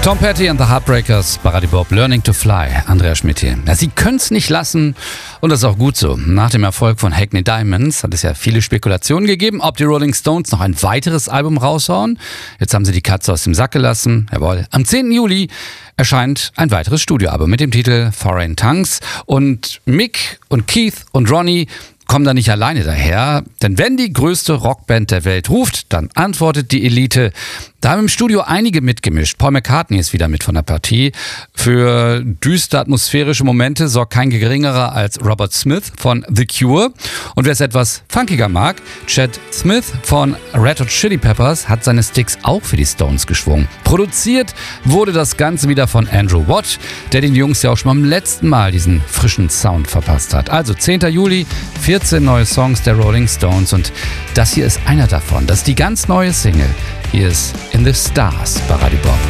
Tom Petty and the Heartbreakers, Baradi Bob, Learning to Fly, Andreas Schmidt hier. Ja, sie können es nicht lassen und das ist auch gut so. Nach dem Erfolg von Hackney Diamonds hat es ja viele Spekulationen gegeben, ob die Rolling Stones noch ein weiteres Album raushauen. Jetzt haben sie die Katze aus dem Sack gelassen. Jawohl. Am 10. Juli erscheint ein weiteres Studioalbum mit dem Titel Foreign Tongues und Mick und Keith und Ronnie kommen da nicht alleine daher, denn wenn die größte Rockband der Welt ruft, dann antwortet die Elite. Da haben im Studio einige mitgemischt. Paul McCartney ist wieder mit von der Partie. Für düster atmosphärische Momente sorgt kein geringerer als Robert Smith von The Cure. Und wer es etwas funkiger mag, Chad Smith von Red Hot Chili Peppers hat seine Sticks auch für die Stones geschwungen. Produziert wurde das Ganze wieder von Andrew Watt, der den Jungs ja auch schon beim letzten Mal diesen frischen Sound verpasst hat. Also 10. Juli, 14 neue Songs der Rolling Stones und das hier ist einer davon. Das ist die ganz neue Single. Hier ist In the Stars bei Radio Bob.